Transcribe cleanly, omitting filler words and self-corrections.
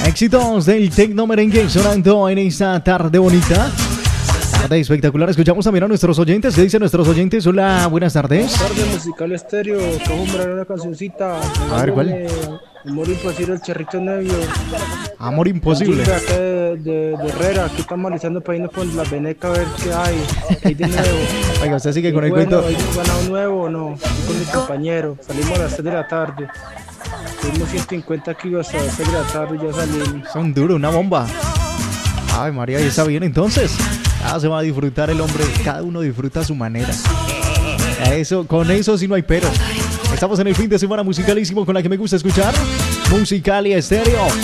Éxitos del Tecno Merengue sonando en esta tarde bonita. Tarde espectacular. Escuchamos también a nuestros oyentes. ¿Qué dicen nuestros oyentes? Hola, buenas tardes. Tarde musical estéreo. Cojo una cancioncita. A ver, ¿cuál? Amor imposible, el Charrito Nevio. Amor imposible. De Herrera. Aquí estamos analizando para irnos con la Veneca a ver qué hay. ¿Qué hay de nuevo? Oiga, usted sigue con el bueno, cuento. ¿hay un ganado nuevo o no? Estoy con mi compañero. Salimos a las 3 de la tarde. Tuvimos 150 kilos a las 6 de la tarde y ya salimos. Son duros, una bomba. Ay, María, ya está bien entonces. Se va a disfrutar el hombre. Cada uno disfruta a su manera. Con eso sí no hay pero. Estamos en el fin de semana musicalísimo con la que me gusta escuchar. Musical y Estéreo.